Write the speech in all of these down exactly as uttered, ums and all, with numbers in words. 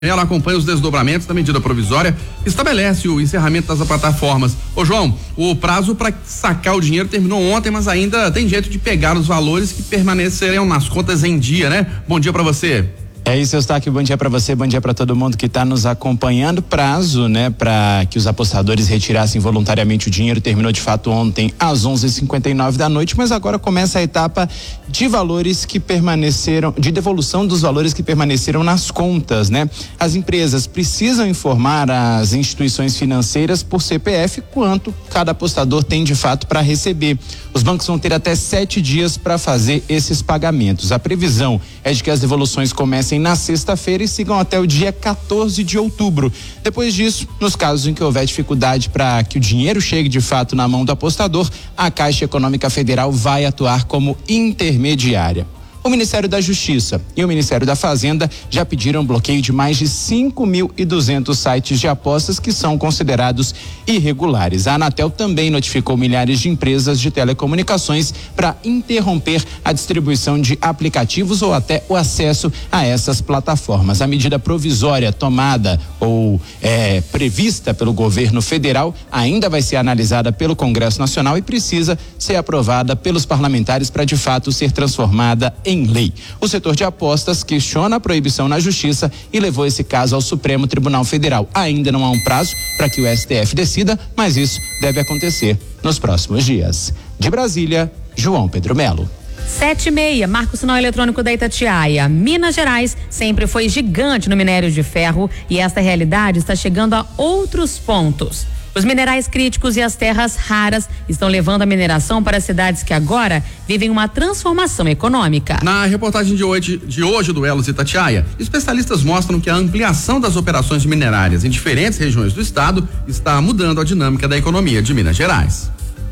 Ela acompanha os desdobramentos da medida provisória que estabelece o encerramento das plataformas. Ô João, o prazo para sacar o dinheiro terminou ontem, mas ainda tem jeito de pegar os valores que permanecerão nas contas em dia, né? Bom dia para você. É isso, Eustáquio, bom dia para você, bom dia para todo mundo que está nos acompanhando. Prazo, né, para que os apostadores retirassem voluntariamente o dinheiro terminou de fato ontem às onze e cinquenta e nove da noite, mas agora começa a etapa de valores que permaneceram, de devolução dos valores que permaneceram nas contas, né? As empresas precisam informar as instituições financeiras por C P F quanto cada apostador tem de fato para receber. Os bancos vão ter até sete dias para fazer esses pagamentos. A previsão é de que as devoluções comecem na sexta-feira e sigam até o dia quatorze de outubro. Depois disso, nos casos em que houver dificuldade para que o dinheiro chegue de fato na mão do apostador, a Caixa Econômica Federal vai atuar como intermediária. O Ministério da Justiça e o Ministério da Fazenda já pediram bloqueio de mais de cinco mil e duzentos sites de apostas que são considerados irregulares. A Anatel também notificou milhares de empresas de telecomunicações para interromper a distribuição de aplicativos ou até o acesso a essas plataformas. A medida provisória tomada ou é, prevista pelo governo federal ainda vai ser analisada pelo Congresso Nacional e precisa ser aprovada pelos parlamentares para de fato ser transformada em em lei. O setor de apostas questiona a proibição na Justiça e levou esse caso ao Supremo Tribunal Federal. Ainda não há um prazo para que o S T F decida, mas isso deve acontecer nos próximos dias. De Brasília, João Pedro Melo. Sete e meia, marca o sinal eletrônico da Itatiaia. Minas Gerais sempre foi gigante no minério de ferro e esta realidade está chegando a outros pontos. Os minerais críticos e as terras raras estão levando a mineração para cidades que agora vivem uma transformação econômica. Na reportagem de hoje, de hoje do Elos Itatiaia, especialistas mostram que a ampliação das operações minerárias em diferentes regiões do estado está mudando a dinâmica da economia de Minas Gerais.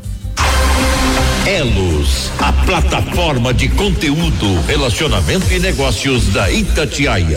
Elos, a plataforma de conteúdo, relacionamento e negócios da Itatiaia.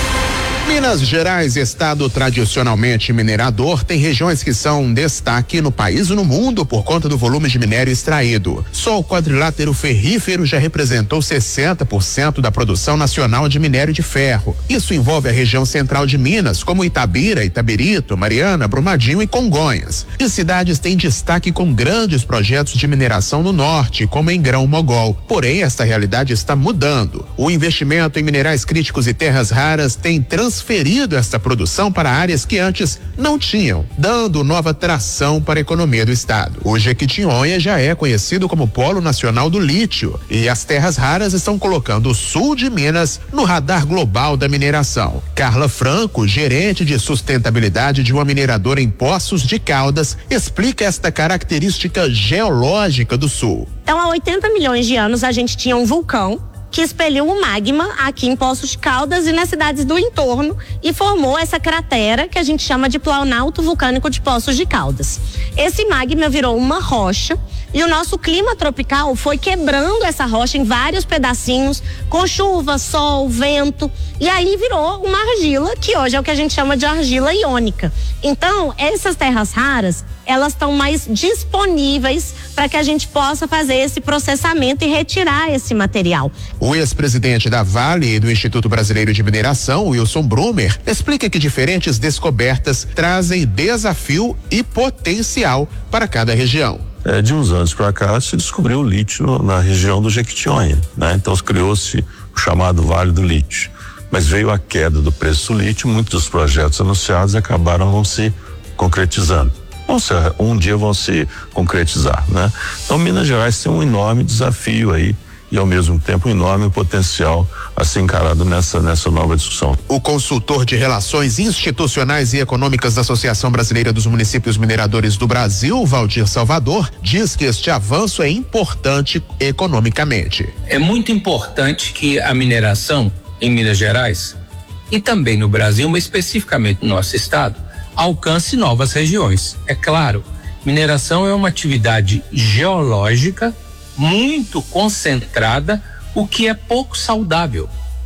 Minas Gerais, estado tradicionalmente minerador, tem regiões que são destaque no país e no mundo por conta do volume de minério extraído. Só o quadrilátero ferrífero já representou sessenta por cento da produção nacional de minério de ferro. Isso envolve a região central de Minas, como Itabira, Itabirito, Mariana, Brumadinho e Congonhas. E cidades têm destaque com grandes projetos de mineração no norte, como em Grão-Mogol. Porém, esta realidade está mudando. O investimento em minerais críticos e terras raras tem transferido transferido esta produção para áreas que antes não tinham, dando nova tração para a economia do estado. O Jequitinhonha já é conhecido como Polo Nacional do Lítio e as terras raras estão colocando o sul de Minas no radar global da mineração. Carla Franco, gerente de sustentabilidade de uma mineradora em Poços de Caldas, explica esta característica geológica do sul. Então, há oitenta milhões de anos a gente tinha um vulcão que expeliu o magma aqui em Poços de Caldas e nas cidades do entorno e formou essa cratera que a gente chama de Planalto Vulcânico de Poços de Caldas. Esse magma virou uma rocha e o nosso clima tropical foi quebrando essa rocha em vários pedacinhos, com chuva, sol, vento, e aí virou uma argila, que hoje é o que a gente chama de argila iônica. Então, essas terras raras, elas estão mais disponíveis para que a gente possa fazer esse processamento e retirar esse material. O ex-presidente da Vale e do Instituto Brasileiro de Mineração, Wilson Brumer, explica que diferentes descobertas trazem desafio e potencial para cada região. É, de uns anos para cá se descobriu o lítio na região do Jequitinhonha, né? Então criou-se o chamado Vale do Lítio, mas veio a queda do preço do lítio, muitos dos projetos anunciados acabaram não se concretizando. Ou seja, um dia vão se concretizar, né? Então Minas Gerais tem um enorme desafio aí e ao mesmo tempo um enorme potencial a ser encarado nessa, nessa nova discussão. O consultor de Relações Institucionais e Econômicas da Associação Brasileira dos Municípios Mineradores do Brasil, Valdir Salvador, diz que este avanço é importante economicamente. É muito importante que a mineração em Minas Gerais e também no Brasil, mas especificamente no nosso estado, alcance novas regiões. É claro, mineração é uma atividade geológica muito concentrada, o que é pouco saudável.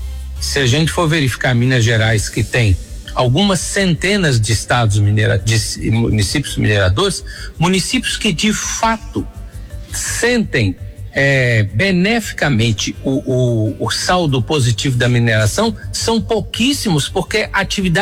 Se a gente for verificar Minas Gerais, que tem algumas centenas de estados minera, de municípios mineradores, municípios que de fato sentem é, beneficamente o, o, o saldo positivo da mineração são pouquíssimos, porque a atividade